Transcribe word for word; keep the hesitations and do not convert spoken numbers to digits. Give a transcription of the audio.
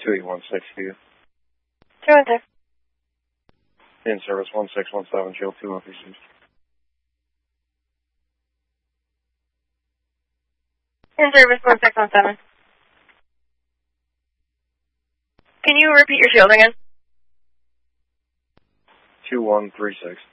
two eight one six for you. two one six. In service one six one seven, Shield two officers. In service one six one seven. Can you repeat your shield again? two one three six.